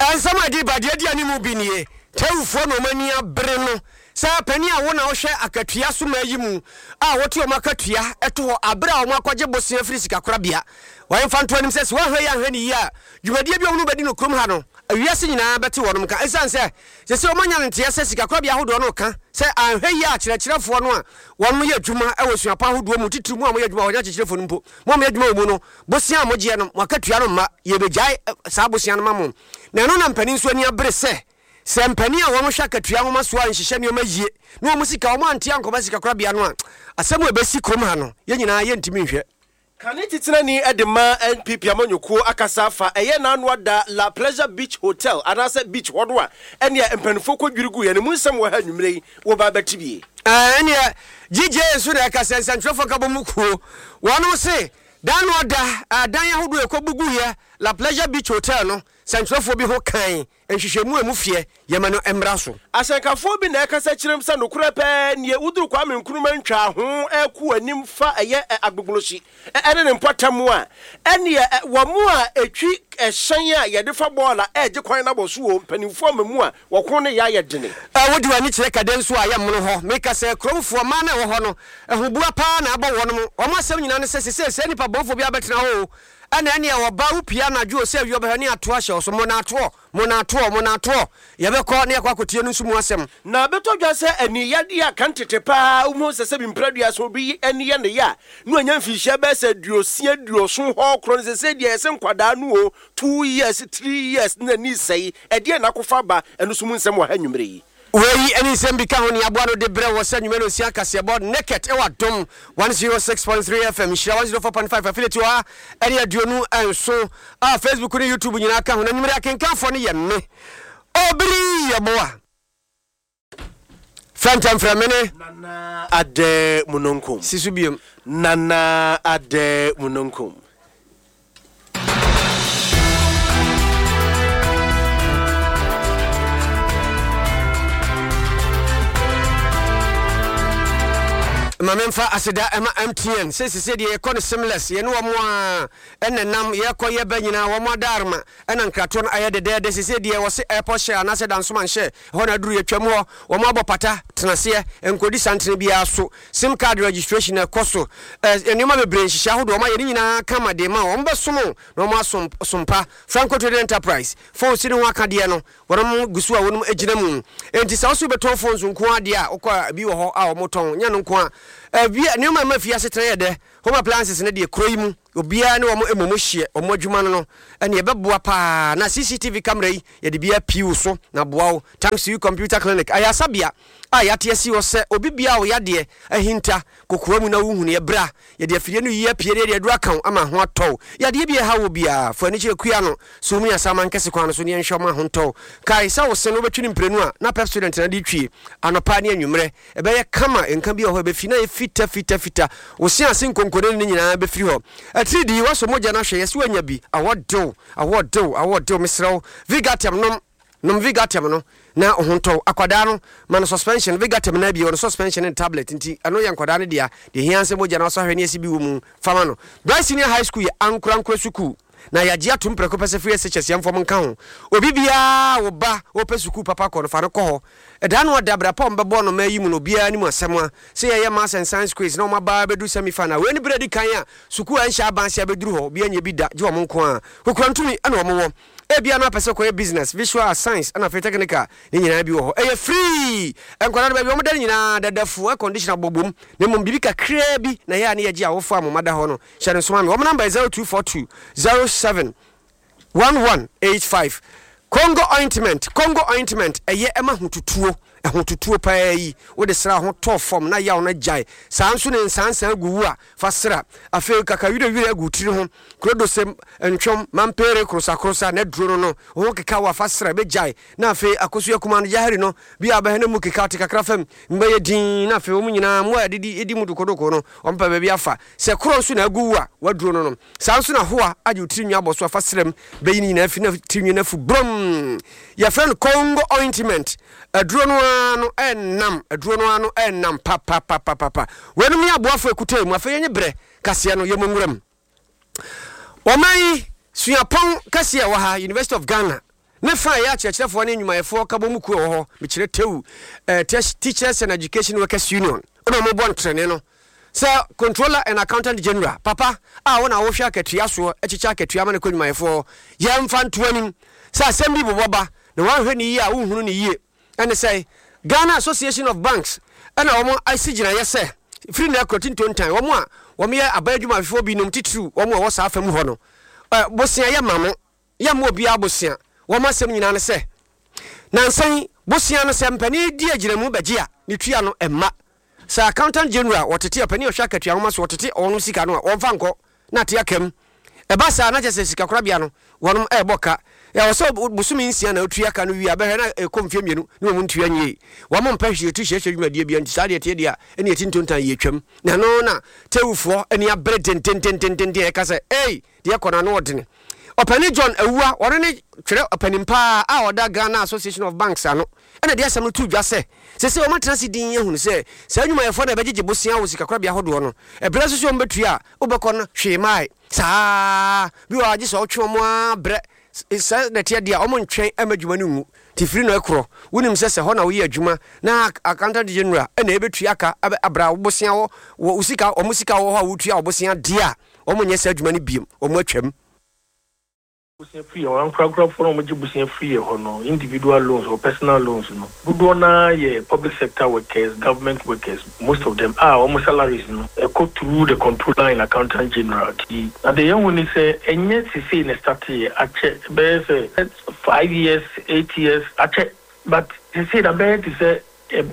Ansama di badia ani mu binie tewfo no mani abre no sa pani a wo na wo hwe akatua so mayi mu a wote o makatua eto ho abra o makwaje bosia firi sika korabia wan fanto anim se wa hwe ya hwe ni ya dwumadie bi o no badi no krom ha no awiase nyina bete wonom ka esanse se o manya ntia se sika korabia hodo no ka se anhwe ya kyerɛkyerɛfo no a wɔn yɛ adwuma ɛwɔ suapa hodo mu titiri mu a mo yɛ adwuma wɔnya kyerɛkyerɛfo no mpo mo yɛ adwuma mu no bosia mo gye no makatua no ma ye begyae saa bosia no ma mo na no na mpani nso ani abre se mpani a wɔn hwa katua homa so a nhyehyɛ ne ɔma yie na wɔn sika wɔn antia nkɔba sika korabia no a asɛm ebesi krom ha no yɛ nyinaa yɛ ntimi nhwɛ Kani titina ni edema NPP amanyoko akasafa eye na anu ada La Pleasure Beach Hotel anase beach hodo a ene empanifo kodwirigu ye ne mu nsem wo ha nwumre wo ba batibie ene GJ so da akasensa ntwofo kabomukuo wono se dan oda dan yahodo ekobugu ye La Pleasure Beach Hotel no santrofo bi ho kan enhwehwemu emufie yema no emra so asenkafo bi na ekasa kirem sa nokura pe ne uduru kwa menkunuma ntwa ho eku anim fa eye agbegoloshi ene ne mpotam a ene wo mu a etwi ehyen a ye de fa ball a eje kwan na boso o panimfo mamu a wo ko ne ya ye dene wodi wani kire kaden so a ye mono ho meka se kromfo ma na wo ho no ehubua pa na abo wo no o ma sem nyina ne se nipa bonfo bi abetena ho ana ene oba upia na dwo se wiobehani ato ahye so monato yebekọ na yakwakotie no nsumu asem na beto dwa se ani yade a kantete pa umu se bi mpradua so bi ani ye ne ya no anya mfihia be se duosia duoso ho kro se dia se nkwada no o 2 years 3 years na ni sei e dia na kofa ba eno sumu nsem wa ha nwumre yi Wei any sembika honi abuano de bre wo sa nwumero sia kase board naked e wadom 106.3 FM shira 104.5 affiliate wa eri aduonu enso Facebook ni YouTube nyina ka ho na nwumere akenkan fo ne ye me obri yeboa Fantam framene nana ade munonkum sisubium nana ade munonkum Mamemfa asida ema MTN se de ekon seamless ye no mo a enenam ye koye banyina wo mo darma ena nkrato no ayede de se de wo se airport share na se dansoman share ho na duru yetwam ho wo mo abopata tenase enkodi santene bia so sim card registration ekoso enima bebre nhihia ho do ma ye nyina kama de ma wo mbesomo no mo asompa Franco Trade Enterprise phone sini ho akade no wo mo gusu a wonum agina mu enti sa so beton phones nko ade a okwa bi wo ho a wo moton nya no nko a bia ne ma mafia setre ye de home appliances ne de kroyi mu obia ne wo emomo hye omo adwuma no ene ye beboa pa na CCTV camera yi ye de bia piu so na boa thanks to you computer clinic ayasabia ayate asi wo se obi bia wo yade ahinta kokora mu na wo hunu ye bra ye de afide no yi apie de dura kan ama ho atɔ yade bia ha wo bia fa ni kire kua no so mu ya sama nkese kwan so ne nhwe ma ho ntɔ kai sa wo se no betwini mprenu a na pep student na de twie anopa ne anwumre ebe ye kama enka bia ho be fi na fita wo se ase nkonkore ne nyina be firi ho atridi wo so moja na hwe ye se wanya bi awodo misraw Vigatium nom Vigatium no na ohonto akwada no man suspension Vigatium na bi won suspension and tablet nti ano ye nkwada no dia de hianse moja na so hwe ne esi bi wo mu fama no Bryce Senior High School ye ankura suku na yaji atum preko pese free SHS yamfom nka ho obi bia wo ba wo pesuku papa ko no fa no ko ho eda no dabra pom bebo no mayi mu no bia ni mu asem a se ye mass and science quiz na o ba bedu semi final we ni bredi kan a suku ansha abanse abeduru ho bia nya bi da je o mo nko a kokura ntumi ana o mo wo ebia na pese ko business visual science ana fe technical ni nyina bi wo ho e free enkwara no ba bi o mo da nyina dadafu conditioner bobom ne mo bibi kakra bi na ya ne yaji a wo fa mo mada ho no share so ma me wo number 0242 071185 Congo ointment eye ema hotutuo pa yi wo de sra ho to form na yawo na jai sanso ne nsansan guwu a fasra afi kakawire agutiri ho krodosem entwom mampere krosa na duro no ho keka wa fasra be jai na afi akosu akuma no jahari no bi abahene mu keka tikakra fam mbaye din na afi wo nyina mu edi mu dukodoko no ompa be bi afa se kroso na aguwu a waduro no sanso na ho a age utiri nwa boso fasrem be yi na afi na tinwi na fu brom your friend Congo ointment aduro no enam papa wenum ya boafo ekuta mu afa yenye bre kase no yemunwuram omai suapon kase wa ha University of Ghana ne fa ya kyerɛkyerɛfoɔ ne nnwumayɛfoɔ ka bɔ mu kuo wɔ hɔ mekyerɛ tewu Teachers and Education Workers Union ona mo bɔ ntrene no sɛ Controller and Accountant General papa a wona wo hwɛ akatua so akyekyɛ akatua ma ne kɔ nnwumayɛfoɔ yɛmfa ntoanim sɛ asɛm bi bobɔba na wanhwɛ ne yie a wohunu ne yie ɛne sɛ Ghana Association of Banks ɛna wɔn asigyina yɛ sɛ firi na akɔti ntontan wɔn a wɔn yɛ aban adwumayɛfoɔ bi nom titiriw wɔn a wɔ saa afam hɔ no bosia yɛ ma mo yɛ mo obi abosia wɔn asɛm nyinaa ne sɛ nansan bosia no sɛ mpani di agyinamu bɛgye a ne tua no ɛma sɛ Accountant General wɔtete apani ɔhwɛ akatua nwoma so wɔtete ɔno sika no a wɔmfa nkɔ na te akam ɛba saa na kyɛ sɛ sika korabea no wɔnom ɛbɔ ka ya wɔsɛ busumi nsia na otua ka no wi abɛhɛ na ɛkɔmfie mienu ne wɔn ntua nyɛ wɔn mpɛ hwɛ tu hyehyɛ dwumadie bia nti saa deɛ tie deɛ ɛne yɛti ntontan yɛ twam na no na tewufoɔ ɛne abere tententententen ɛka sɛ ei deɛ kɔ na no ɔdene ɔpani John Awua ɔno ne twerɛ ɔpanimpa a ɔda Ghana Association of Banks ano ɛna deɛ asɛm no tu dwa sɛ sɛ wɔn atena si din yɛhunu sɛ saa nnwumayɛfoɔ na ɛbɛgyegye bosia wɔ sika korabea hodoɔ no ɛbrɛ so wɔn bɛtua a wobɛkɔ no hwee mae saa bi wɔ agye sɛ ɔtwe wɔn abrɛ sɛ na tie dia ɔmo ntwɛn ama dwuma no ngu tifiri no ɛkorɔ wonim sɛ hɔ na woyɛ adwuma na Accountant General ɛna ɛbɛtua ka abra wobosia wɔ usika ɔmo sika wɔ hɔ a wotua wobosia dia ɔmo nyɛ sɛ adwuma no biem ɔmo atwam free or from free or individual loans or personal loans. No, good public sector workers, government workers, most of them are almost salaries. No, go through the Controller and Accountant General. And the young one say, and yet he say in a study, I check, 5 years, 8 years, I check, but he said, I bet he say,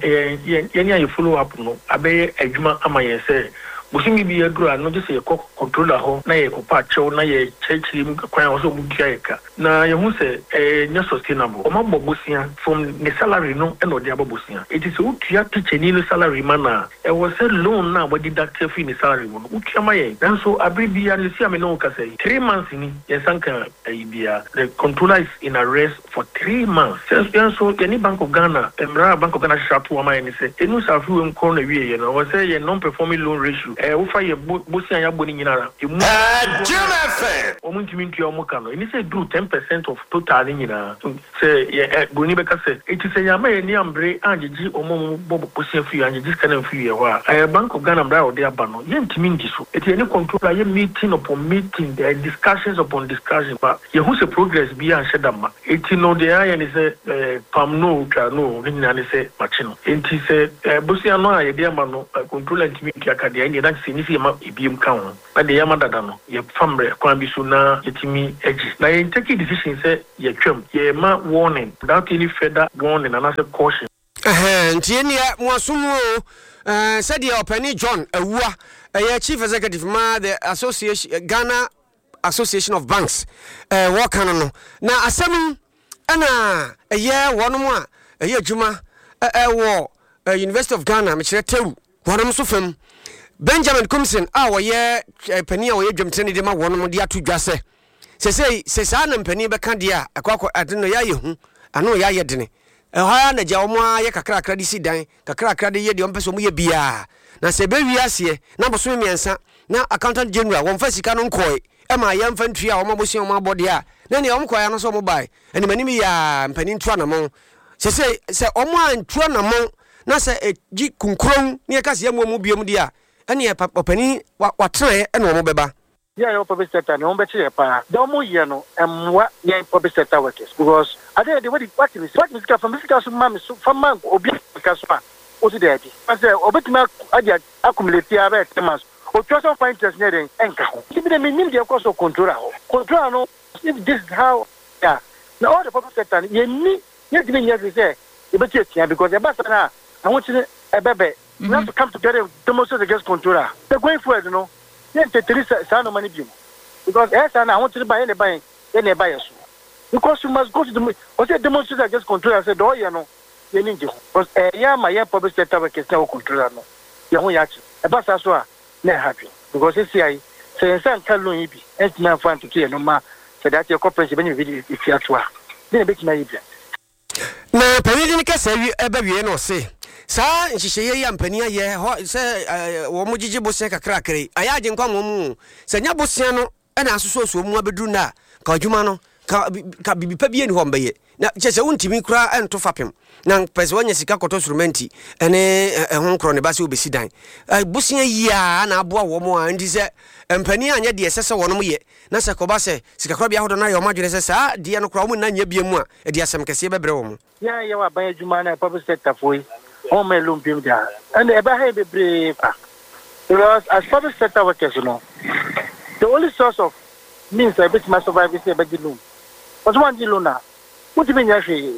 you follow up. No, I bet a juma amaya say. Busimi bi agro no just say controller ho na ye ko patcho na ye chechiri kwan also mutua eka na ye hu say nya sustainable o mabbo busia from the salary no e no de abobusia it is utua teacher ni salary mana e was a loan na we deduct fi ni salary no utua ma ye then so abribia ni si ame no ka say 3 months ni ye sanka bia the controller is in arrest for 3 months so any Bank of Ghana Bank of Ghana shapu wa ma ni say enu safu em ko na wie ye no was say ye non performing loan ratio ufa ye bosia ya boni nyinara emu omuntimi ntua omuka no ini say do 10% of total nyinara say ye boni beka say it is ya ma ye ni ambre anjeji omo bosia fi anjeji kana fi ye wa Bank of Ghana bra ode aba no ye ntimi ndi so it ye ni controller ye meeting upon meeting there discussions upon discussion but ye who say progress bi an shedama it no dey ya ni say pam no twa no nyina ni say machino enti say bosia no ye dey ama no controller ntimi ntua ka dey ni that sinisi ma ibiem ka ho na de yama dada no ye famre kwan bi so na yetimi agi na ye take decision say ye twam ye ma warning without any further warning and as a caution ntie ne mo asomo said the Opani John Awua chief executive ma the association Ghana Association of Banks work no na asem ana ye wonom a ye adwuma wo University of Ghana me kire tewu wonom so fam Benjamin Kumsin woyɛ pani a woyɛ dwamtene de ma wonom de ato dwa sɛ sɛ saa na mpani bɛka de a akɔ adeno ya yehu ano ya yɛ dene ɛhɔ na gya wɔn ayɛ kakrakra de si dan kakrakra de yɛ de ɔmpɛ so mu yɛ bia na sɛ bɛwi aseɛ na boso miɛnsa na Accountant General wɔn fa sika no nkɔe ɛma yɛ mfa ntua wɔn abosia wɔn abɔde a na ne wɔn kɔɛ no so wɔn bae ɛne manim yɛ mpani ntua na mo sɛ wɔn antua na mo na sɛ gi kunkron ne yɛ kase yɛ mu biom de a ɛne opani watrae ɛna wɔn bɛba yeah public sector no better ye pa the mo ye no emwa ye public sector workers because I dey what is from physical so mam so from man obi kasoma o ti dey I say obetima adia accumulate ya be temas o twa so find interest ne den enka ho bi dey mean dey cost of control no if this is how yeah now all the public sector ye ni ye dey me say e be tia because e ba say na I want you ebebe we have to come together to demonstrate against controller. They're going for it, you know. Money because I want to buy any buyers. Because you must go to the demonstrate against controller. I said, oh, you know, you need to. Because my public sector workers now controller. No, you won't actually. A bus as well, not happy. Because it's say, some tell no, it's not fun to hear no more. So that's your corporation if you are to her. Then a bit my idiot. Na pɛni ka sɛ ɛbɛwie no se saa nhyehyɛ yɛ ampani ayɛ hɔ sɛ wɔn mo gyigye bosia kakrakre ayɛ agye nkwa wɔn mu sɛ nya bosia no ɛna asoso mu abɛduru na ka adwuma no ka bibipa bi eni ho mbeye na chese wontimi kura ento fapem na pese wanya sika koto surumenti ene ho nkro ne ba se obesi dan busia yia na aboa wo mo a ndi se empani anya de sese wonom ye na se koba se sika kura bia hodo na yo madwene se sa de no kura wo na nya bia mu a e de asem kese bebre wo mo ya wa ban adwuma na public sector foi o me lumpim dia and e ba ha bebre pa because as public sector workers the only source of means a bit must survive is a bit loan but one loan na what mean ya she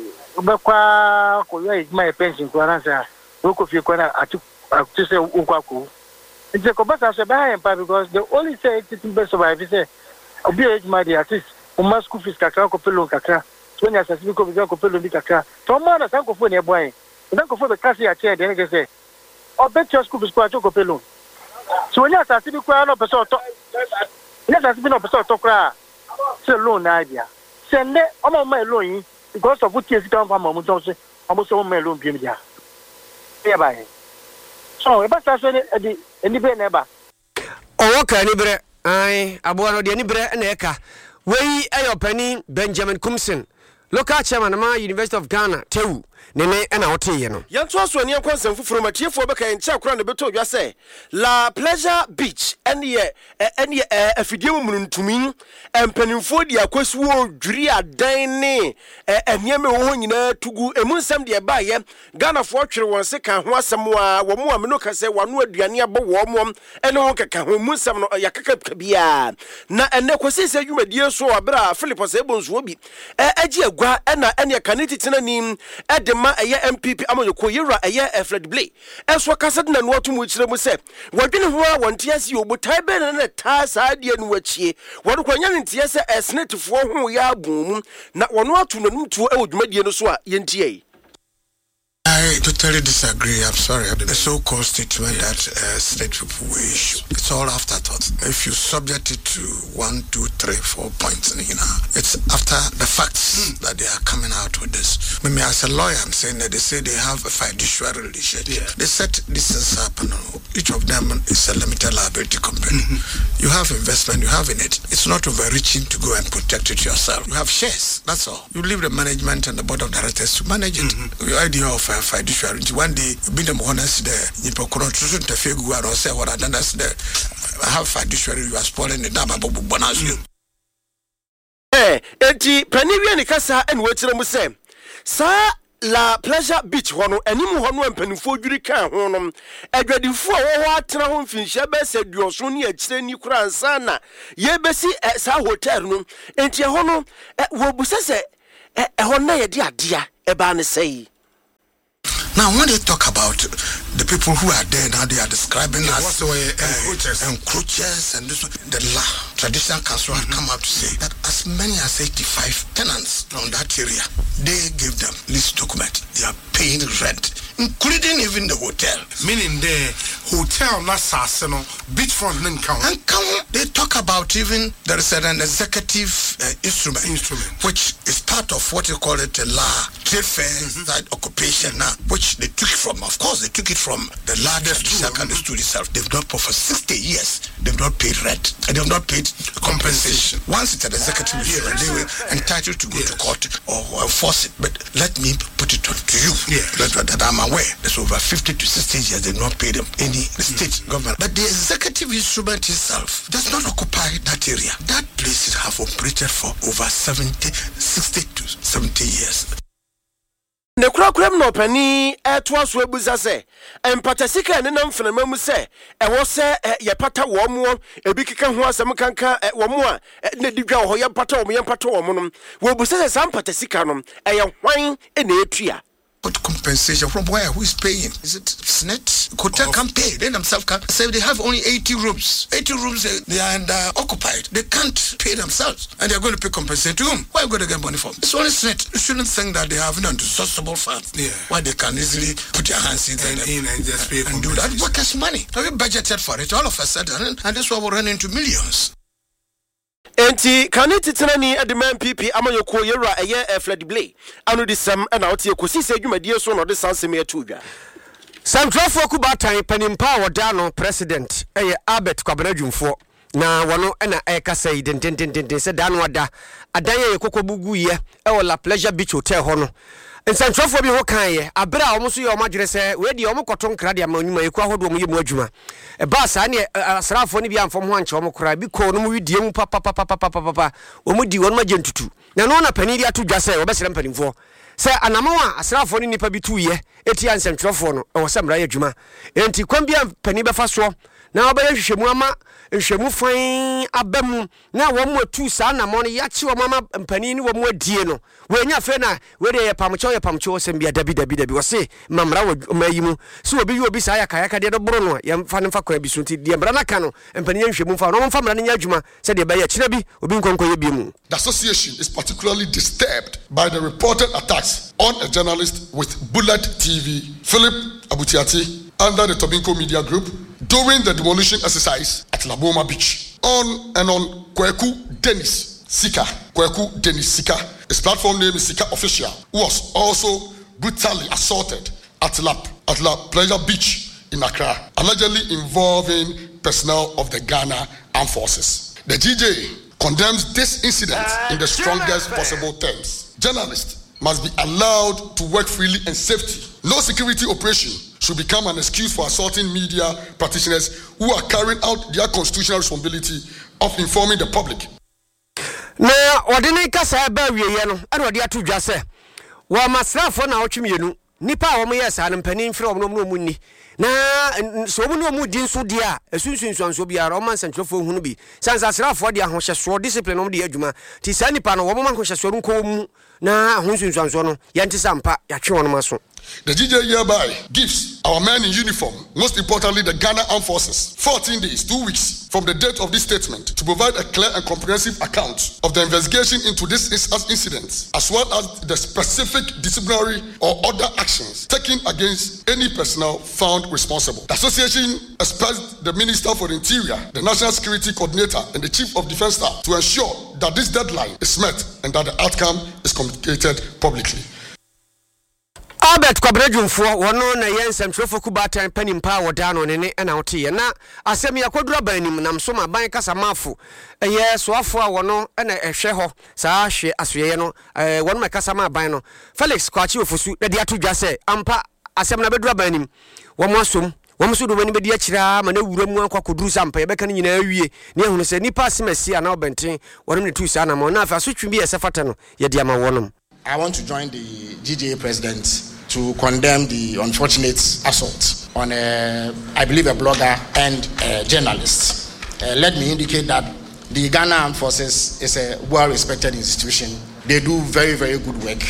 obekwa ko ya my pension ko na say we ko fi ko na atu say ukwako it's a kobasa so ba empa because the only say it best survive is obi age my dey at least o mas school fees kakra ko pelo kakra so nya sase ko bi ko pelo bi kakra to ma na san ko fo ne boy dan ko fo be kasi ya che dey say obet your school fees ko acho ko pelo so nya sase bi ko na person to nya sase bi na person to kra say loan na dia sende omo ma loan because of what you see down from my mother, almost all my loan be there. Hereby. So, about any better never. Oh, okay, Nibre. I abono de Nibre and Eka. We a penny Benjamin Kumsen, local chairman of my University of Ghana, Tewu. Nene and out here. Yanto so any concern for my chief for Beka and Chakran the Beto, you say La Pleasure Beach, and ye a fidium to me, and Peninfodia Questwo, Dria Dane, and Yemi to go a Munsam dear buyer, Ghana fortune 1 second, was some more Minoka say 1 word Diania Bowom, and Oka Munsam Yakaka Kabia. Na and Nequasi said you may dear so abra Philip was able to be a gua and a canity name at the ma eye MPP amoyo koyera eye Fred Blay eso kasad na no to mu kire mu se wadwene ho a wonte ase obotai be na ta saa de anu achie wodo kwanya ne ntie se esnetifo ho ya abum na wono ato no ntu e odwumadie no so a yentie. I totally disagree. I'm sorry. The so-called statement that state people will issue, it's all afterthought. If you subject it to 1, 2, 3, 4 points, it's after the facts that they are coming out with this. Maybe as a lawyer, I'm saying that they say they have a fiduciary relationship. Yeah. They set this things up. Each of them is a limited liability company. You have investment, you have in it. It's not overreaching to go and protect it yourself. You have shares. That's all. You leave the management and the board of directors to manage it. The idea of fiduciary. One day, be the honest there. You put control to figure out or say what I done there. I have fiduciary. You are spoiling the dam about bonus. Enti Penivia Nikasa and Wetram say, Sir La Pleasure Beach hono animu hono empanifo dwiri kan honom adwadifo a wo atena ho mfinhia be se duoso ne akire ni kura ansa na ye besi sa hotel no enti hono wo busese hono ye de adea e ba ne sei. Now, when they talk about the people who are there now, they are describing as encroachers and this, the law, traditional council have come out to say that as many as 85 tenants from that area, they give them list document. They are paying rent, including even the hotel. Meaning the hotel, not Sassano, beachfront, and they talk about even there is an executive instrument, which is part of what you call it a law, trade fair, side occupation now, which they took from, of course, they took it from the largest secondary school itself. They've not for 60 years, they've not paid rent, and they've not paid compensation. Once it's an executive instrument, they were entitled to go to court or enforce it. But let me put it to you, that I'm aware, there's over 50 to 60 years they've not paid them any state government. But the executive instrument itself does not occupy that area. That place have operated for over 60 to 70 years. Ne kura no pani to aso abuza se empatasika ne nam fenama mu se wo se ye pata wo mo ebi keka ho asem kanka wo mo a na didwa ho ye pata wo mo ye pata wo mo no wo busa se sam patasika no ye hwan e na etua. But compensation from where? Who is paying? Is it SNET? Hotel can't pay. They themselves can't. Say they have only 80 rooms. 80 rooms, they are occupied. They can't pay themselves. And they're going to pay compensation to whom? Why are you going to get money from? It's only SNET. You shouldn't think that they have an indissocible funds. Yeah. Why they can easily put their hands in and just pay and do that. Workers' money. Have you budgeted for it all of a sudden? And this one will run into millions. Enti kaneti tenani adman PP amayoko yera eye Fred Blay anu disam na otie kosi se dwumadie so no de sansem ya tuwa Santrofo kubatan panimpa wodano president eye Albert Kwabena Dwumfo na wono na ekasa yi den se da no ada adan ye kokobugu ye e wo La Pleasure Beach Hotel ho no nsantwofo bi ho kan ye abra a wo so ye o madwere se we di o mokoto nkra de amanyuma eku ahodo mo ye mu adwuma e ba sa ne asrafo ne bi amfom ho anche o mokra bi ko no mu widie mu papa o mu di won ma gentutu na no na pani di ato dwa se wo be sere mpanimfo se anamawa asrafo ne nipa bi tuye eti ansantwofo no e wo samra ye adwuma enti kwambia pani be fa so na obaye hwehwemu ama nhwemu fan abamu na wo mu atu sa na mo no yachi wo mama mpani ni wo mu adie no we nya fe na we de pamcho sembia dabi wo se mamra wo mayimu so obi yi obi sa ya kaya de boro no ya fa ne fa kwa bi so nti de mbra na ka no mpani nhwemu fa no mfa mra ne nya adwuma se de ba ya kira bi obi nkonko ye bi mu. The association is particularly disturbed by the reported attacks on a journalist with Bullet TV, Philip Abutiati, under the Tobinco Media Group during the demolition exercise at Laboma Beach. On Kweku Dennis Sika. Kweku Dennis Sika. His platform name is Sika Official, who was also brutally assaulted at La Pleasure Beach in Accra, allegedly involving personnel of the Ghana Armed Forces. The GJ condemns this incident in the strongest possible terms. Journalists must be allowed to work freely and safely. No security operation should become an excuse for assaulting media practitioners who are carrying out their constitutional responsibility of informing the public. Na odene kasa ba wiye no ade ode ato dwa se wa masrafo na otwemienu nipa a wo ye sa mpani mfire wo no mu ni na so mu no mu din so dia esunsunsuanso biara o man santrofo hunu bi sansa asrafo de ahohyeso discipline no de adwuma ti sa nipa no wo man ahohyeso nko mu na ahohyeso no yante sampa ya twe wono maso. The GJ hereby gives our men in uniform, most importantly the Ghana Armed Forces, 14 days, 2 weeks from the date of this statement to provide a clear and comprehensive account of the investigation into this incident, as well as the specific disciplinary or other actions taken against any personnel found responsible. The association expects the Minister for the Interior, the National Security Coordinator, and the Chief of Defence Staff to ensure that this deadline is met and that the outcome is communicated publicly. Albert Kwabredwumfo wono na yensem trofo kubatan panimpa wodano ne na wote na asem yakodura banim nam so maban kasa mafo eye soafo a wono na ehwe ho saa hwe asoye no wono makasa maban no Felix Kwachi ofosu na dia todwa se ampa asem na bedura banim womosom womso do mani bedi akira ma na wuramu akwakoduru sampa yebeka ne nyina awie ne ehunu se nipa asemasi ana obenten wono ne tu sa na ma na afa so twimbi esefata no ye dia ma wonom. I want to join the GJA president to condemn the unfortunate assault on, I believe, a blogger and a journalist. Let me indicate that the Ghana Armed Forces is a well-respected institution. They do very, very good work.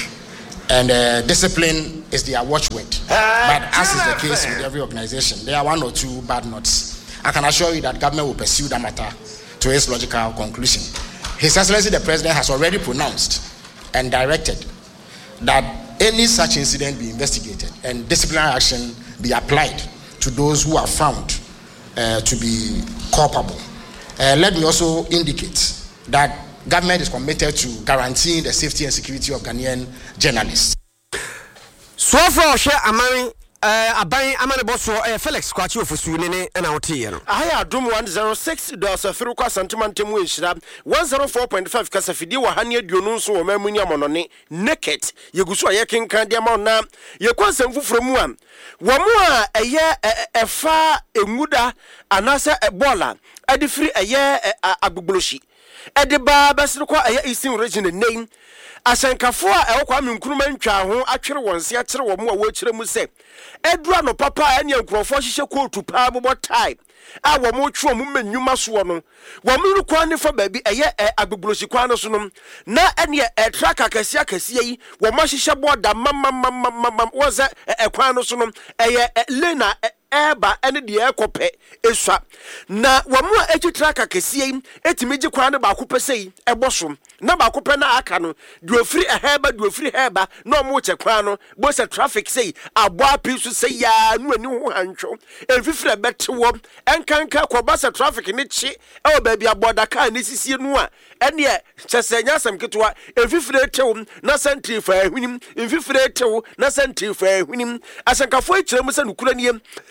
And discipline is their watchword. But as is the case with every organization, there are one or two bad notes. I can assure you that government will pursue that matter to its logical conclusion. His Excellency the President has already pronounced and directed that any such incident be investigated and disciplinary action be applied to those who are found to be culpable. Let me also indicate that government is committed to guaranteeing the safety and security of Ghanaian journalists. So far, Amari aban amane boso Felix Kwachi ofosu ne na wote no ahaya dum 106 dosa firu kwa santimantemu enhira 104.5 kasafidi wa hane aduonu nso wo mamuni amonone naked yegusu aye kenkan de ma na yekwansam fufuro mu a wo mu a eye efa enguda anase ebola adifiri eye agbogboloshi ediba besiri kwa eye isin region name asankafo a ewokwa menkuruma ntwa ho atwere wonse akere wo mu a wo kire mu se edura no papa anya nkrofo hihye kotu pa bobo tai a wo mu twa mu manyuma so no wo mu kwa ne fa baabi eye agbegbulosi kwa no so no na ene track akasia yi wo ma hihye boda mamam wo ze kwa no so no eye lena eba ene de ekope esua na wamu ekitraka kesie etimiji kwa ne ba kopesei eboso na ba kope na aka no duofiri heba na omo che kwa no bo se traffic sei abo apisu sei ya nu ani ho hancho enfifire betewo enkanka kwa basa traffic ne chi e ba bia boda ka ne sisie nu a ene chesenya sam ketwa enfifire tewo na sentry fa ahwinim enfifire tewo na sentry fa ahwinim asankafo ekirem se nukura nie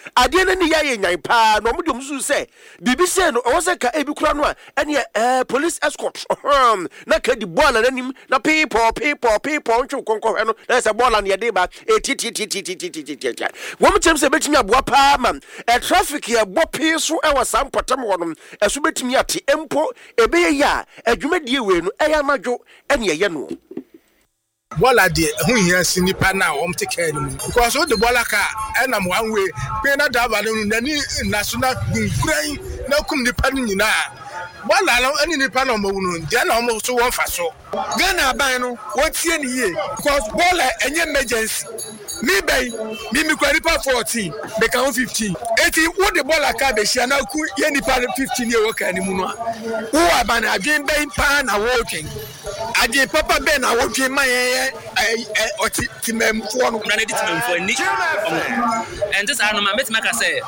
ade na ni ya yenyan pa no mo dum su say bibi say no o say ka ebi kura no a ene police escort na ka di bola na nim na people ntwe konko no na say bola na ye ba titi wo mo chem say betimi aboa pa man traffic ya bo piso e wasam potam wonom eso betimi ate empo ebe ya adwumadie we no eya madwo ene ye no bola de hu hia sinipa na o mte care ni because o de bola ka enam one way pe na driver no nani national gunkran na kum nipa ni nyina bola no eni nipa na mo wunu de na mo so won fa so Ghana ban no won tie ni ye because bola enye emergency me bay me kwa nipa 14 be ka 15 eti wo de bola ka be hia na ku ye nipa 15 ye wo ka ni mu no wo aban adwen ben pa na working ade papa ben na wodwe man oti timemfo no na ne timemfo ni and this anoma met maka say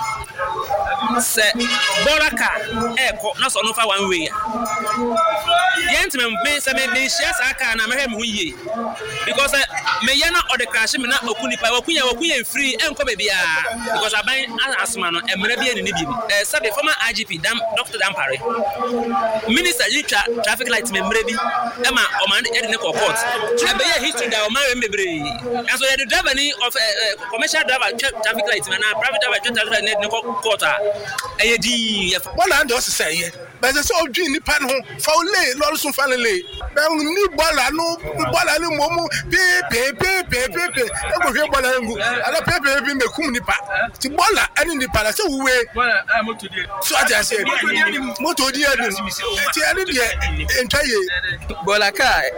boraka eko na so no fa one way yentimem me say me share saka na me hem hu ye because me ye na ode crash me na okunipa wakunya free enko be bia because aban asma no emre bia ni bi sabe former IGP Dr. Dampare minister yitra traffic light me mre bi ema o man e de court ebe ye history da o man mebre aso ye the driver ni of commercial driver traffic light na private driver traffic light ne court e di bola ndo say ye but say o dwi ni pan ho fa o le lo so fa le be ni bola ni momu pe e go fe bola ngu ala pe bi me kum ni pa ti bola ani ni pa la say we bola moto di so aja say moto di adu ti ani di entaye bola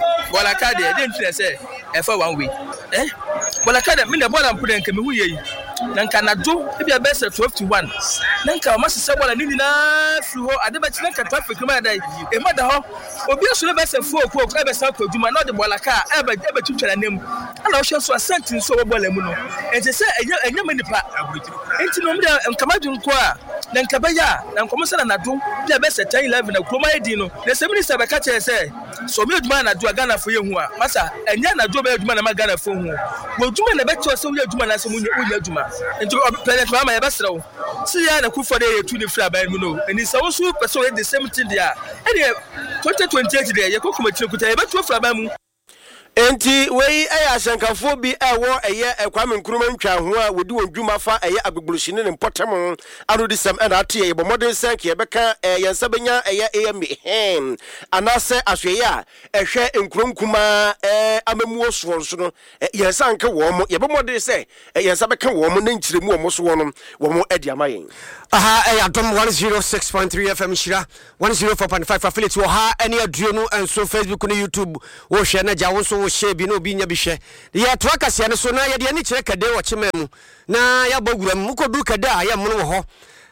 ka de ntre say e fa one way bola ka de me na bola mpu de nka me hu ye na nka na do e bia best 12 to 1 na nka ma sese bola ni na fru ho ade ba ti na nka traffic ma da e ma da ho obi so le best fu oku e be sa ko djuma na de bola ka e be twitwara nem ana o hwe so asenti so bola mu no e je se enya ma nipa enti no mde nka ma dwun ko a na nka ba ya na nkomo se na do bia best 10 11 na kroma edi no na se minister be ka che se so me djuma na do Ghana fo ye hu a masa enya na do be djuma na ma Ghana fo hu wo djuma na be che so ye djuma na se mu ye djuma enti president mama ye be srew si ya na kufo de ye tu ni fra ba mu no eni se wo so person the same thing there eni 2028 there ye kokoma tirekuta ye be tu fra ba mu enti wei asankafo bi ewo eye Kwame Nkrumah ntwa ho a wodi won dwuma fa eye agbegburushine ne mpotem anodi sam na ate ye bo modern sank ye beka yensa benya eye am anase ahweye a ehwe Nkrumah amamuo so no yensa anka wo mo ye bo modern say yensa beka wo mo na nkyiremu wo mo so wo mo adi amayen aha Adom 106.3 FM Shira 104.5 affiliate wo ha ene aduo no enso Facebook no YouTube wo hwe na jawo so wo hye bi no bi nya bi hwe ye to akase ne so na ye de ani kire kade wo chemam na ya boguram mukodu kade a ya mono wo ho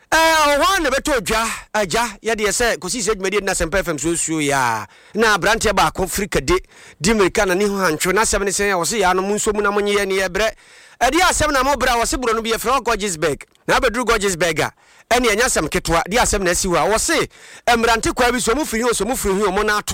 ho na beto dwa aja ye de se kosi se dwumadi na Sempa FM so ya na branche ba ko frikade di America na ni ho hancho na 7 sen ya wo se ya no munso mu na monye ye ne ye bre edi asem na mo bra wo se bro no bi ye fra Gorgeousburg na bedru Gorgeousburg a ene anya asem ketwa di asem na asiwa wo se emrante kwa bi so mu firi ho mo na ato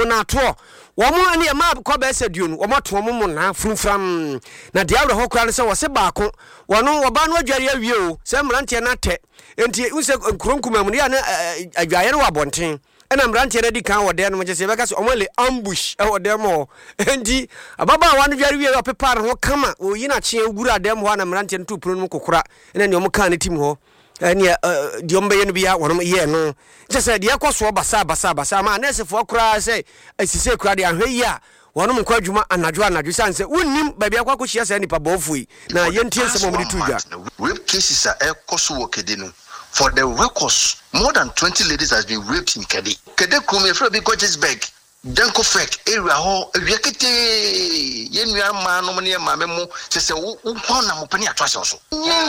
wo mo ene ma kwa ba saduo no wo mo to mo na frumfram na dia wre ho kwa ne se wo se ba ko wono wo ba no adware awie o se emrante na te enti unse Nkrumah mu ya na adwaye no wabonten ena mrante na di kan wo de no je se beka so omole ambush e wo de mo enti ababa wa no dware wie opepa ho kama o yi na che guru adem ho na mrante ntu pro no kokora ena ne o mo kan ne tim ho ene di ombe ye no bia wono ye no je se de ekoso basa ma na sefo kora se asise kora de ahwe yi a wono mo kwadwuma anadwo sanse wonnim ba bia kwa ko hia se nipa bofui na ye ntie se mo mo ditudwa rape cases are ekoso wo kede no. For the records, more than 20 ladies has been raped in Kede. Kede Kume from Gorgeousburg, Danko Fek, area ho, Yakete, Yenua man, no money, Mammo, says, one of Mopani attractions.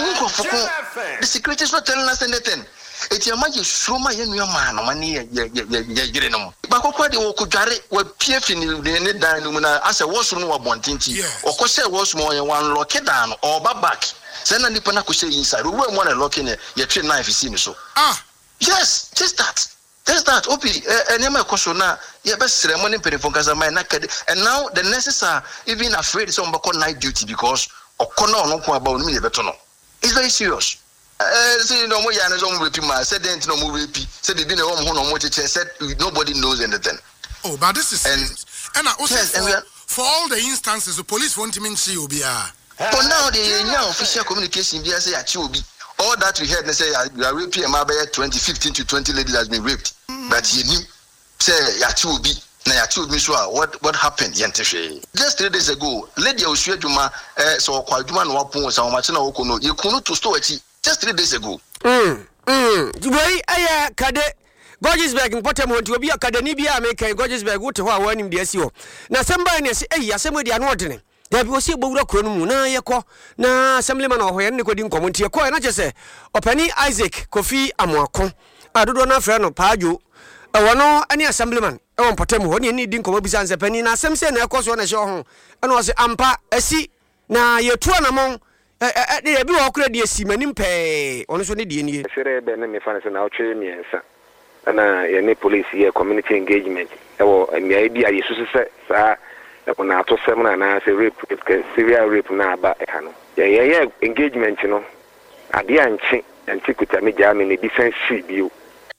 The secret is not telling us anything. It's your magic, show my young man, no money, Yerenum. But what they could carry were PF in the dining as a washroom or Bontinti, or Cosse was more than one lock down or back. Send a nipana ku say inside. We won't want to lock in your train knife you see me so. Yes, just that. Opi enema koso na ye best ceremony perifon kasa my naked. And now the nurses are even afraid some call night duty because okona no ko about me beto no. It's very serious. say no more yana no repeat ma said dent no more repeat said be na home no more said nobody knows anything. Oh, but this is and also for all the instances the police want to see obia. But now the now official communication be say Obi. All that we heard they say you are raping a mother 15 to 20 ladies has been raped. But he knew say Obi na me so what happened yentehwe. Just 3 days ago lady Osuaduma so kwaduma no wapon so ma na wokono you kunu to store achi just 3 days ago. Wei aya kade Gorgeousberg important want to be a academy bia make Gorgeousberg wote ho awanim de asi ho. Na semba ne se asem de ano odene. Da bi osi gbowura kronu mu na yekọ na assemblyman ohoye ne kodi nkomo ntie kọ na chese opani Isaac Kofi Amoako adodo na frɛ no Paajo wono ani assemblyman won potem ho ne ni di nkomo bisa nse pani na asem se na ekọ so na hye ho na o se ampa asi na yetu anamon de bi wo kra de asi manim pɛ ono so ne de nie sere be na me fa se na otwe miensa na ye ne police ye community engagement ewo mia bi ayesu se sa na to semna na say rape serial rape na aba ehano ye engagement no ade anchi kuta me jam ne defense bio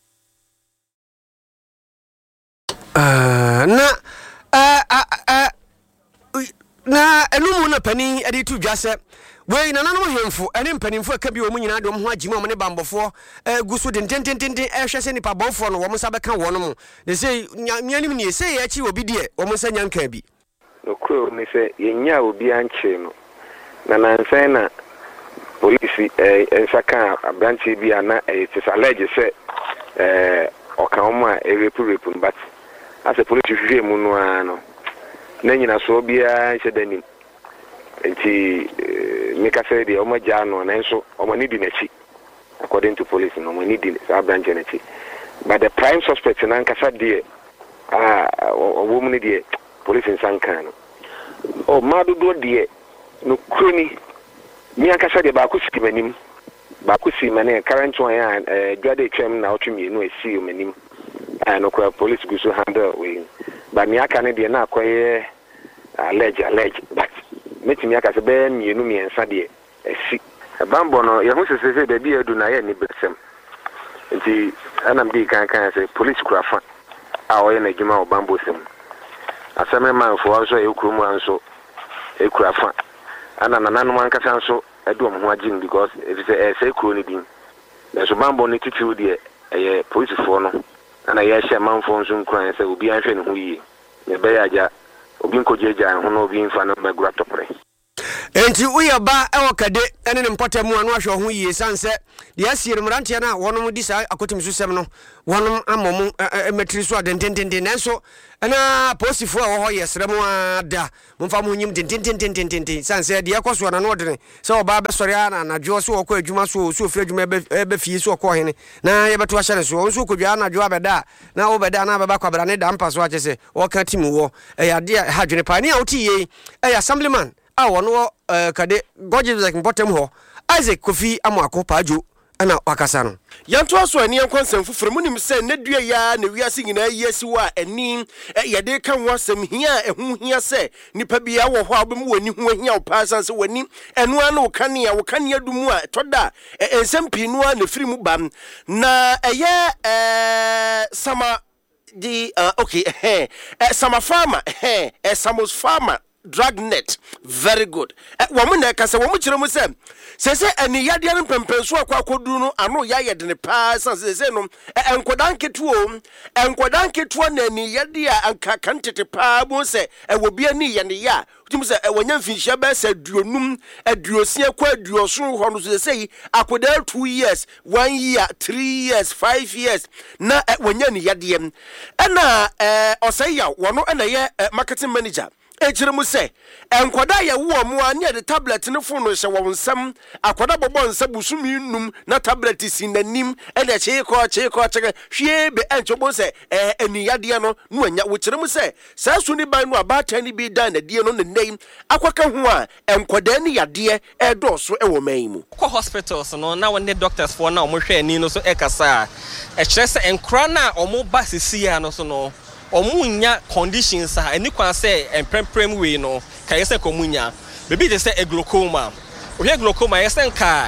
na enumu na pani ade tu dwase we na nanom hemfo ene mpanimfo aka bi wo nyina de ho agima mo ne bambofo gusu de tentententen ehwe se nipa bofo no wo msa beka wonom de say nyanim ne say ya chi obi de wo msa nyanka bi okro ni se yenya obi anche no na nansen na police ensaka branch bi ana it is alleged say okama rape but as a police hwe mu no ano na nyina so bia nhyedani enti meka say de omaja no na nso omani di nachi according to police no omani di sa branch nachi but the prime suspect na nkasa de woman de police in Sankano. Oh, Madudo dear, no crony. Me and Cassade Bakusi Manim, Bakusi Mane, current one, Gade Chem now to me, no, see you manim, and no police go to handle with. But me, I can't be an acquire allege, but meeting me as a bear, you know me and Sadie, a sick. A bambono, you must say, baby, I do not any better. And the NMD can say, police craft, our energy of bamboo sim. Assemblyman for also Ekrumu and so Ekrafa. And an anonymous can so I do am because it is a say crony. There's a bamboo to a police for no. And I share man for some crimes that will be answering who ye. The Bayaja, Obinko Jaja, who know being fan of my graptopre. Enti uya ba ewo kade ene ne mpota mu anu ahwe ho yie sanse de asiere mrantia na wonom di sa akotim susem no wonom amom emetri so adentententen nanso na posifo a wo ho yesrem ada mfa mo nyim tentententen sanse de yakoso na no de se oba be sori ana najo so okọ adwuma so ofre adwuma be fie so okọ hene na ye beto ahye so so kodwa najo abeda na wo beda na baba kwabra ne da mpa so akyese wo ka timu wo yade hadwene pa ne a woti ye assemblyman wono kade Gorgeousberg mpotem ho Isaac Kofi Amoako Paajo ana wakasa no yanto aso ani yankonsem fufure munim se na dua ya na wiase nyina yesi wa ani yade kan wasem hia ehu hia se nipa bia wo ho abem wani ho hia opasa se wani enu ana wo kane adumu a toda ensem pinu na firimu bam na sama di okay sama farmer Samos farmer Dragnet very good. Woman na kasa womu kire mu se eni yade an pempenso akwakodu no ano ya yede ne pa se no enkodan ketuo na eni yade a anka kantete pa bo se wo bia ni ye ne ya tim se wonya mfinhia ba se aduonum aduosia kwa aduoso ho no se akoda 2 years 1 year 3 years 5 years na wonya ni yade na osaya wono na ye marketing manager ejiremu se enkoda ya wo mu ani de tablet ne phone no hye wo nsam akoda bobo nsa busumi num na tablet sinanim ene cheko hwie be enchobo se eniyade no no anya wo kiremu se sasu ni ban no abata ni bi dan na die no ne nei akwaka ho a enkoda ni yade edoso ewo man mu ko hospitals no na won ne doctors for na omo hwe ani no so ekasa kire se enkra na omo ba sisia no so no omunya conditions ani kwa say emprem we no ka yese komunya bebi de say glaucoma o ye glaucoma yese nka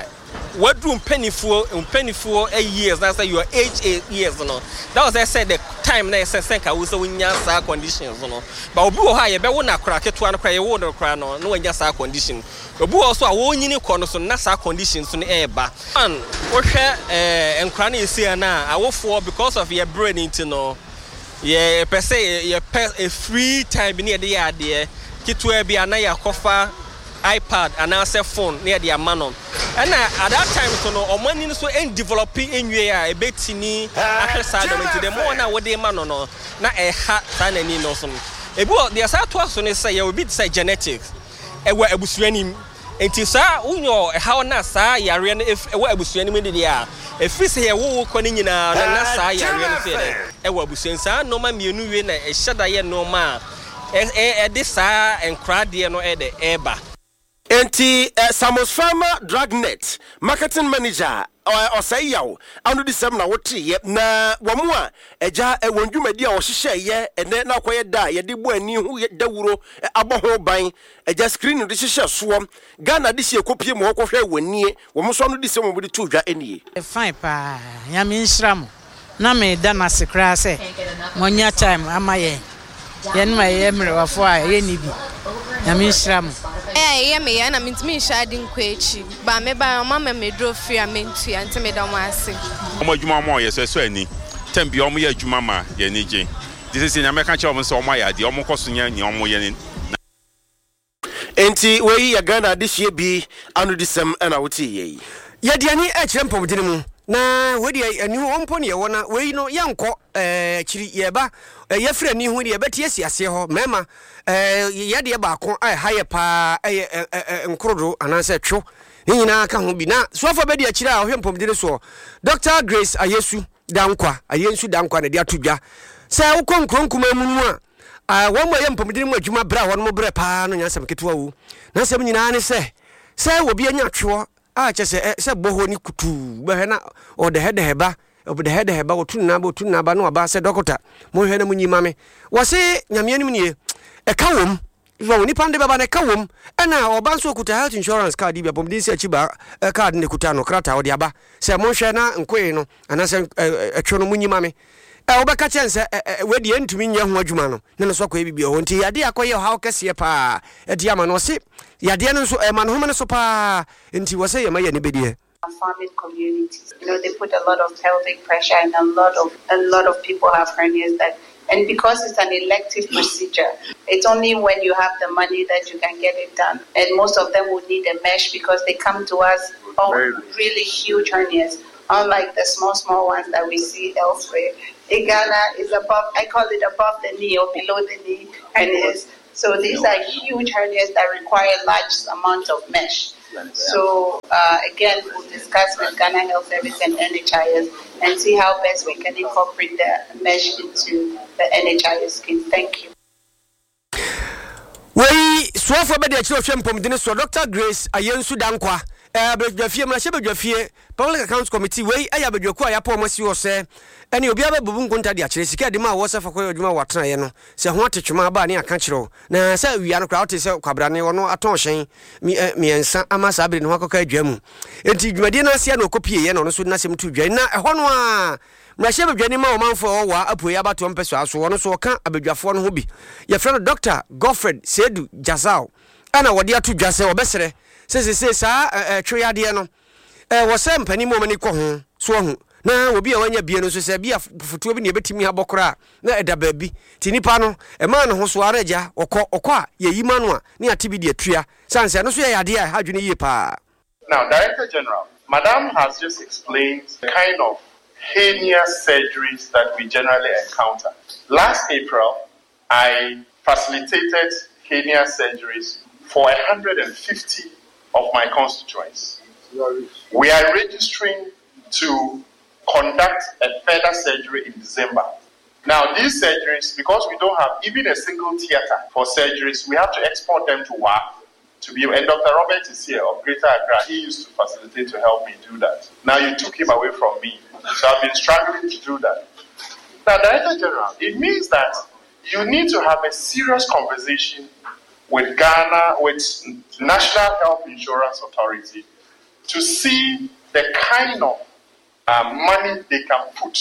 what do pennyful 8 years, that's like your age 8 years, you know. That was I said the time I said I was in your conditions, you know. But Obu high, but when I crack it, one cry, water cry, no, in just our condition. Obu also a one unique corner, so not our conditions on the air back. And what and cranny is here now, I will for because of your brain, to know. Yeah, per se, a free time near the idea. Kitwe be anaya kofa iPad and answer phone near the manon. And at that time, so no, or money so ain't developing in you a bit tini after side of the more now what they man or no, not a hat than any no some. A book, the assault was on say you will be say genetics. A where a busweni. And to say, Unyo, how Nasa, Yarian, if a web was any minute, if we say a woo conning in a Nasa, Yarian, a web was saying, no man, you knew a shadaya no ma. This and crady no ed eba. Enti Samos Farmer Dragnet marketing manager or say yaw anu di sem na wote ye na wamua eja wondwumadi a ohihye ye ene na akoye da ye de bo ani hu dawuro aboho ban eja screen de hihye so Ghana de sie kopie mo hokwohwe wanie wo mo so no di sem mo de tudwa enie fine pa ya mi nshram na me da na sekra se monya time amaye ye no ye mrewafo a ye ni bi ya mi nshram me ya na mintimi shadi nkwechi ba me ba mama me dro free amentu ante me da mwase omo adwuma mo ye so ani tembi omo ye adwuma ma ye ni je this is in America che omo so omo ya de omo koso nya ni omo ye ni enti we ya Ghana de hie bi anu de sem na wote ye ye de ani a kire mpomdine mu na we de ani ompo ne ye wona we no yanko kiri ye ba ye frɛ ni hu de ye betie siase ho mema ye de ba ko haye pa nkrodo ananse two nyina ka ho bi na sofa be de akire a ohwe mpomdine so Dr. Grace Ayesu dankwa na de atodwa sɛ wo konkronkuma mu a wo mo ye mpomdine mu adwuma bra wo no mo bre pa no nyasam ketewa wu na sɛm nyina ne sɛ wo bi anya two a che se boho ni kutu be na o de heba otun na ba no aba se dokota mo hwe na munyima me wo se nyame anim nie e ka wom wo ni pande baba na ka wom na oba nso kuta health insurance card bi bom din se achiba card ne kuta no krata wo de aba se mo hwe na nkoe no ana se etwo no munyima me obeka chense we de ntumi nya ho adwuma no ne so akwa bibia ho nti yade akoye ha okese pa e dia ma no se yade no so ma no ho ne so pa nti wo se ye ma ye ne bedie farming communities. They put a lot of pelvic pressure and a lot of people have hernias and because it's an elective procedure, it's only when you have the money that you can get it done. And most of them would need a mesh because they come to us really huge hernias, unlike the small ones that we see elsewhere. In Ghana, is above, I call it above the knee or below the knee hernias. So these are huge hernias that require large amounts of mesh. So again, we'll discuss with Ghana Health Service and NHIS and see how best we can incorporate the mesh into the NHIS scheme. Thank you. We swafo be de chiro hwempom dine so Dr. Grace Ayensu dankwa bedwafie mra hye bedwafie Public Accounts Committee we aya bedwaku aya po masi wo se ene obi ababubu nkonta de akire sika de ma wo se fakọ adwuma watena ye no se ho atwetwema ba ne aka kire na se awia no kra wote se kwabrane wo no aton hyen miensa ama sa abire no akọka adwamu enti dwumade na ase na okopie ye no so na sem tu dwan na ehọ no a mrahye bedwane ma omanfo wa apoyi abato mpeso aso wo no so ka abedwafo no ho bi ye friend Dr. Godfred Sedu Jazao ana wode atodwa se obesere se sa tweyade no wo se mpani mo mani ko ho so ho na obi a wanya bie no so se bia futuo bi ne betimi abokora na edaba bi ti nipa no e ma no ho so araja okọ a ye yima no a ne ate bi de atua sanse no so ye yade a hadwene yie pa. Now, Director General, Madam has just explained the kind of hernia surgeries that we generally encounter. Last April, I facilitated hernia surgeries for 150 of my constituents. We are registering to conduct a further surgery in December. Now, these surgeries, because we don't have even a single theater for surgeries, we have to export them to WAF to be. And Dr. Robert is here of Greater Accra. He used to facilitate to help me do that. Now you took him away from me. So I've been struggling to do that. Now, Director General, it means that you need to have a serious conversation with Ghana, with National Health Insurance Authority, to see the kind of money they can put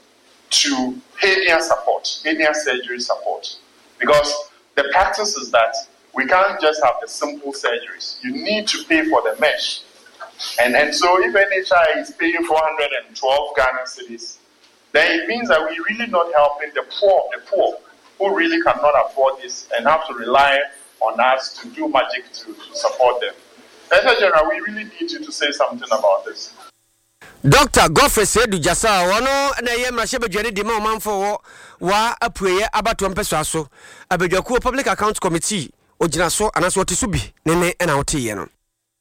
to hernia support, hernia surgery support. Because the practice is that we can't just have the simple surgeries. You need to pay for the mesh. And so if NHI is paying 412 Ghana cedis, then it means that we're really not helping the poor who really cannot afford this and have to rely on us to do magic to support them. Director General, we really need you to say something about this. Dr. Godfrey Sedu Jasa, wano na ye mrashebe jwene dima omanfo wa apuye abatu mpeswaso abedwakuo Public Accounts Committee ojinaso anaso otisubi nene ena otiye no.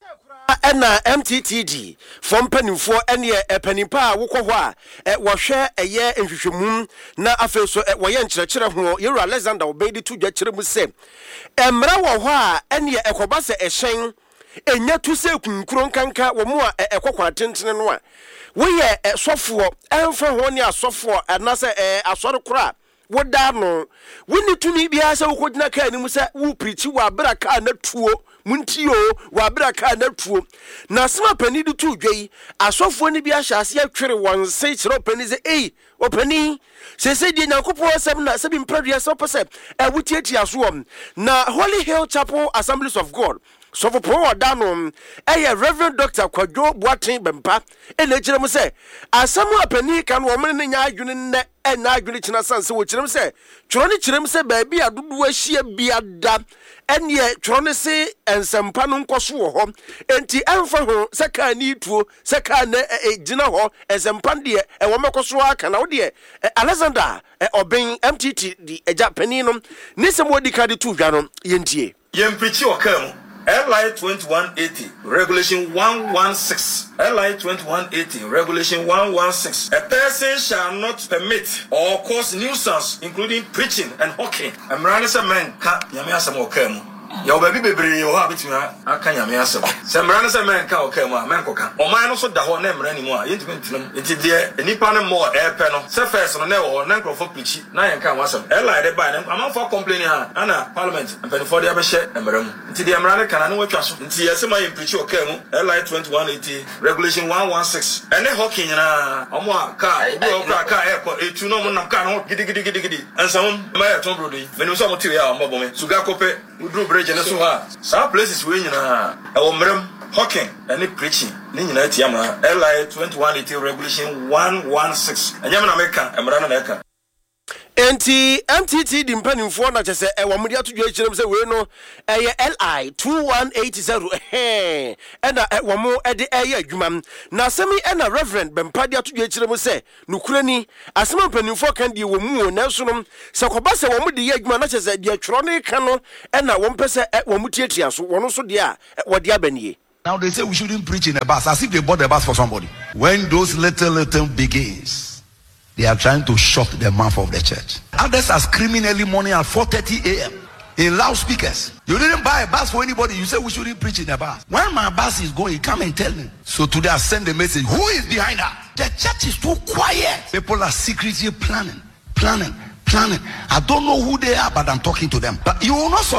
Ena MTTD from penifo ene penimpa wokɔ hɔ a wɔhwɛ ɛyɛ nhwehwɛmum na afei so wɔyɛ nkyerɛkyerɛ ho Yero Alexander Obedi to dwakyerɛ mu sɛ mmara wɔ hɔ a ene ɛkɔba sɛ ɛhyɛn enya tu sɛ kunkuro nkanka wɔ mu a ɛkɔkɔ atentene no a woyɛ sɔfoɔ ɛmfa ho ne asɔfoɔ anasɛ asɔre kora woda no woni tumi bia sɛ wokɔgyina kaa ni mu sɛ wo preach wa bra kaa na tuo muntio wa bra kaa na tuo na sema pani de tu dwei asɔfoɔ ne bia hyɛ ase atwere wɔn se kyerɛ pani sɛ opani sese die nyankopɔn asɛm na sɛ bi mpradua sɛ pɛ sɛ wotiatia so na Holy Hill Chapel Assemblies of God so for pro danom Reverend Dr. Kwadwo Boaten Bempa ene kyerɛ mu sɛ asɛm apani kan wo men nya adwene ne na adwene kyena sanse wo kyerɛ mu sɛ tworo ne kyerɛ mu sɛ baabi adodo ahyia biada ene tworo ne se ensempa no nkoso wo hɔ enti emfa ho sɛ ka ni tuo sɛ ka na gyina hɔ ensempa de wo mekoso aka na wo de Alexander Oben MTT di agya pani no ne sɛ mo di ka de tu dwa no yentie yemprichi okam LI 2180 Regulation 116 LI 2180 Regulation 116 a person shall not permit or cause nuisance including preaching and hawking. Amranisa men ka nyame asem okam ya obabi bebre o ha betimi aka nyame asem se amranisa men ka okam a men koka oman no so da ho na amrani mu a yentimi ntinam enti de nipa no mo epe no se first no na wo na nkrofo preach na yen ka wasem LI de ba na amanfo complain ha ana parliament ampanifo de abehye amram enti de amrani kana no watwa so enti yesema yen preach okam LI 2180 Regulation 116 ene hawking na omo aka obi okra ka eko etu no mo nam ka no gidi ansam ma ya ton brodo menu so mo tiwe ya mo bomme suga kope udru bridge ne so ha some places we nyina e wo mrem hawking and preaching ni nyina tiama LI 2180 Regulation 116 anyam na meka emra na eka enti MTT di mpanimfo na kyese wo mudi atodwo kyerem se we no LI 2180 ena wo mo de adwuma na asemi ena Reverend Bempa di atodwo kyerem se nukurani asema mpanimfo kan di wo mu na so no se koba se wo mo de adwuma na kyese di atworo ne ka no ena wo mpese wo mutiatia so wono so de a wo de abanie. Now they say we shouldn't preach in a bus as if they bought the bus for somebody. When those little begins, they are trying to shut the mouth of the church. Others are screaming early morning at 4:30 a.m. in loudspeakers. You didn't buy a bus for anybody. You say we shouldn't preach in a bus. When my bus is going, come and tell me. So today I send the message. Who is behind that? The church is too quiet. People are secretly planning. I don't know who they are, but I'm talking to them. But you will not